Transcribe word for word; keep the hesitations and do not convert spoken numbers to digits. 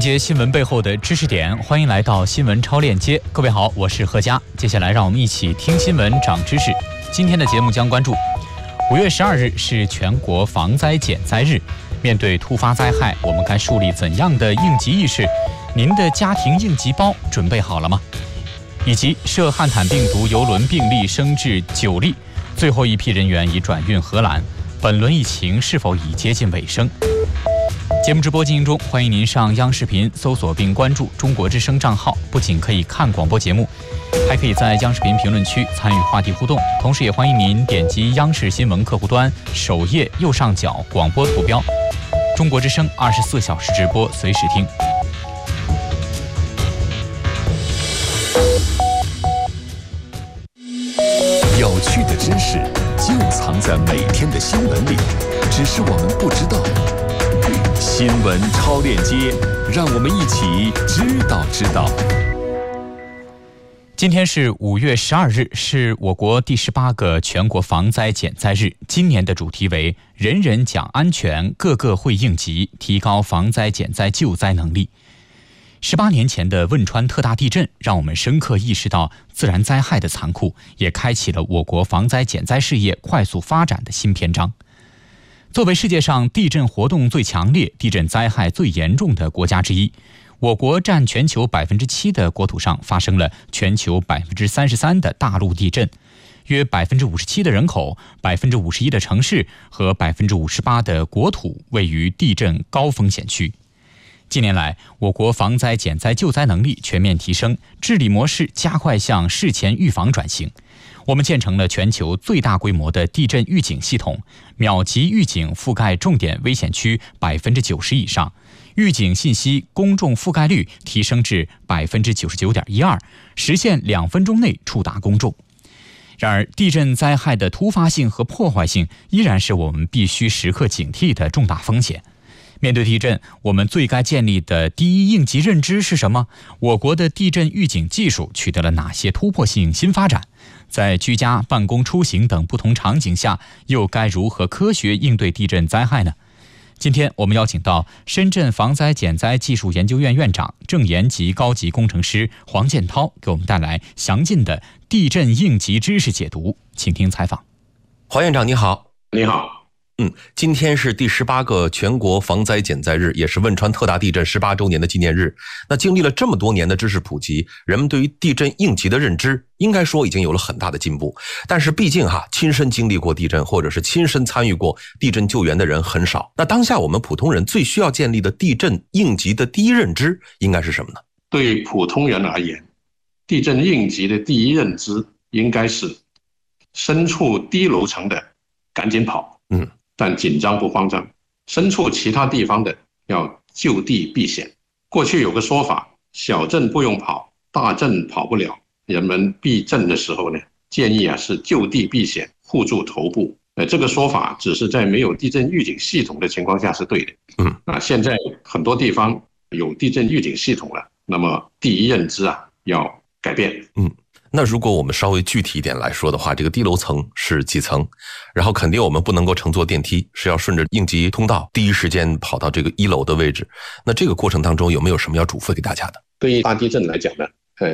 接新闻背后的知识点，欢迎来到新闻超链接。各位好，我是何佳。接下来让我们一起听新闻长知识。今天的节目将关注五月十二日是全国防灾减灾日，面对突发灾害，我们该树立怎样的应急意识？您的家庭应急包准备好了吗？以及涉汉坦病毒邮轮病例升至九例，最后一批人员已转运荷兰，本轮疫情是否已接近尾声？节目直播进行中，欢迎您上央视频搜索并关注中国之声账号，不仅可以看广播节目，还可以在央视频评论区参与话题互动，同时也欢迎您点击央视新闻客户端首页右上角广播图标，中国之声二十四小时直播，随时听。 有趣的知识就藏在每天的新闻里，只是我们不知道。新闻超链接，让我们一起知道知道。 今天是五月十二日，是我国第十八个全国防灾减灾日。今年的主题为“人人讲安全，个个会应急，提高防灾减灾救灾能力”。十八年前的汶川特大地震，让我们深刻意识到自然灾害的残酷，也开启了我国防灾减灾事业快速发展的新篇章。作为世界上地震活动最强烈、地震灾害最严重的国家之一，我国占全球百分之七的国土上发生了全球百分之三十三的大陆地震，约百分之五十七的人口、百分之五十一的城市和百分之五十八的国土位于地震高风险区。近年来，我国防灾减灾救灾能力全面提升，治理模式加快向事前预防转型。我们建成了全球最大规模的地震预警系统，秒级预警覆盖重点危险区百分之九十以上，预警信息公众覆盖率提升至百分之九十九点一二，实现两分钟内触达公众。然而，地震灾害的突发性和破坏性依然是我们必须时刻警惕的重大风险。面对地震，我们最该建立的第一应急认知是什么？我国的地震预警技术取得了哪些突破性新发展？在居家、办公、出行等不同场景下，又该如何科学应对地震灾害呢？今天我们邀请到深圳防灾减灾技术研究院院长、正研级高级工程师黄建涛，给我们带来详尽的地震应急知识解读，请听采访。 黄院长你好。 你好。 嗯，今天是第十八个全国防灾减灾日，也是汶川特大地震十八周年的纪念日。那经历了这么多年的知识普及，人们对于地震应急的认知应该说已经有了很大的进步。但是毕竟哈，亲身经历过地震或者是亲身参与过地震救援的人很少。那当下我们普通人最需要建立的地震应急的第一认知应该是什么呢？ 对普通人而言，地震应急的第一认知应该是身处低楼层的赶紧跑。嗯。但紧张不慌张，身处其他地方的要就地避险。过去有个说法，小震不用跑，大震跑不了。人们避震的时候呢，建议啊是就地避险，护住头部。呃，这个说法只是在没有地震预警系统的情况下是对的。嗯，啊，现在很多地方有地震预警系统了，那么第一认知啊要改变。 嗯。那如果我们稍微具体一点来说的话，这个低楼层是几层？然后肯定我们不能够乘坐电梯，是要顺着应急通道第一时间跑到这个一楼的位置。那这个过程当中有没有什么要嘱咐给大家的？ 对于大地震来讲呢，